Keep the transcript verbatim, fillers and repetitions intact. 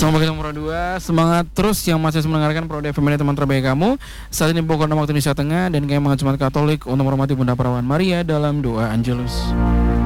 Selamat pagi nomor dua. Semangat terus yang masih mendengarkan Pro F M ini teman terbaik kamu. Saat ini pukul enam waktu Indonesia Tengah dan kami mengajak Jemaat Katolik untuk menghormati Bunda Perawan Maria dalam doa Angelus.